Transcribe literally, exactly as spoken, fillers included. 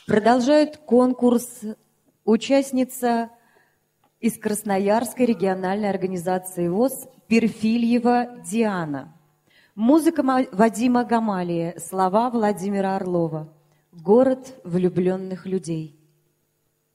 Продолжает конкурс участница из Красноярской региональной организации ВОС Перфильева Диана. Музыка Вадима Гамалия, слова Владимира Орлова. «Город влюбленных людей».